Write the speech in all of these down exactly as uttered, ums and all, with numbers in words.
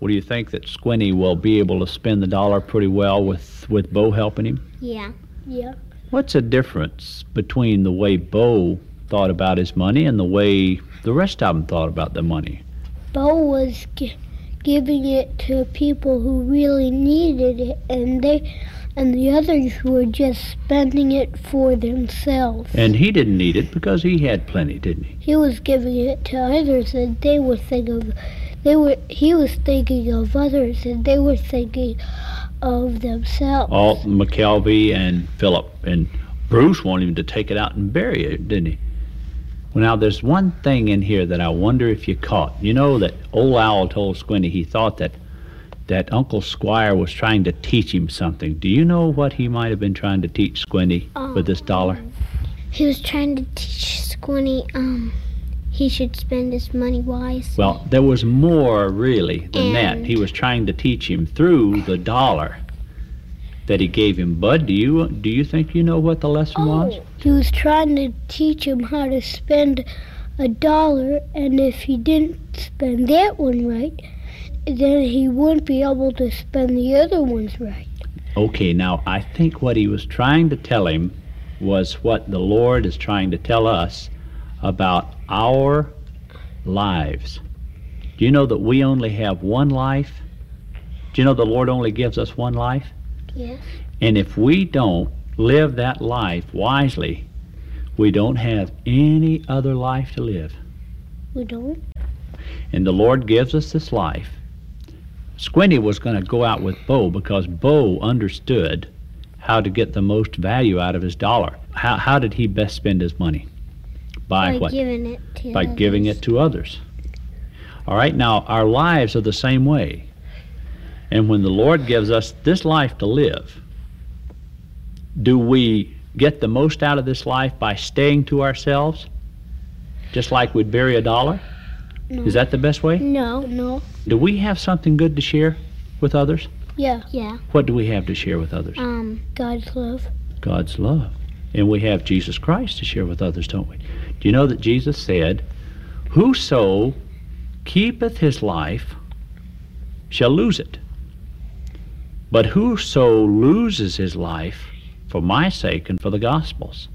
Well, do you think that Squinty will be able to spend the dollar pretty well with, with Bo helping him? Yeah. Yeah. What's the difference between the way Bo thought about his money and the way the rest of them thought about the money? Bo was gi- giving it to people who really needed it, and they and the others were just spending it for themselves. And he didn't need it because he had plenty, didn't he? He was giving it to others, and they were thinking of they were he was thinking of others, and they were thinking of themselves. Alt, McKelvey, and Philip, and Bruce wanted him to take it out and bury it, didn't he? Well, now there's one thing in here that I wonder if you caught. You know that old Owl told Squinty he thought that that Uncle Squire was trying to teach him something. Do you know what he might have been trying to teach Squinty Um, with this dollar? He was trying to teach Squinty, um, he should spend his money wisely. Well, there was more really than that. And- He was trying to teach him through the dollar that he gave him. Bud, do you do you think you know what the lesson was? He was trying to teach him how to spend a dollar, and if he didn't spend that one right, then he wouldn't be able to spend the other ones right. Okay, now I think what he was trying to tell him was what the Lord is trying to tell us about our lives. Do you know that we only have one life? Do you know the Lord only gives us one life? Yes. And if we don't live that life wisely, we don't have any other life to live. We don't. And the Lord gives us this life. Squinty was going to go out with Bo because Bo understood how to get the most value out of his dollar. How, how did he best spend his money? By, By what? giving it to By others. giving it to others. All right, now our lives are the same way. And when the Lord gives us this life to live, do we get the most out of this life by staying to ourselves, just like we'd bury a dollar? No. Is that the best way? No. No. Do we have something good to share with others? Yeah. Yeah. What do we have to share with others? Um, God's love. God's love. And we have Jesus Christ to share with others, don't we? Do you know that Jesus said, "Whoso keepeth his life shall lose it. But whoso loses his life for my sake and for the gospel's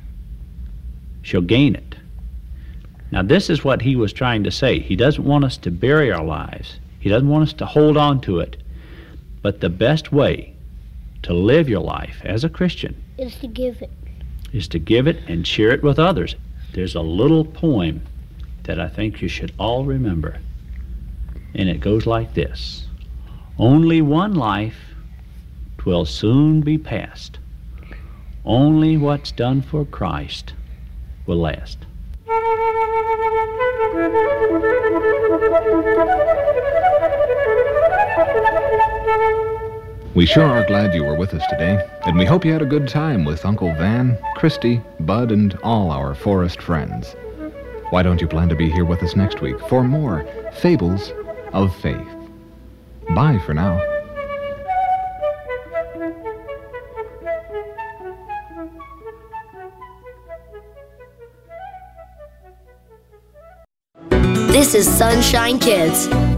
shall gain it." Now this is what he was trying to say. He doesn't want us to bury our lives. He doesn't want us to hold on to it. But the best way to live your life as a Christian Is to give it. is to give it and share it with others. There's a little poem that I think you should all remember. And it goes like this. Only one life, 'twill soon be past. Only what's done for Christ will last. We sure are glad you were with us today, and we hope you had a good time with Uncle Van, Christy, Bud, and all our forest friends. Why don't you plan to be here with us next week for more Fables of Faith? Bye for now. This is Sunshine Kids.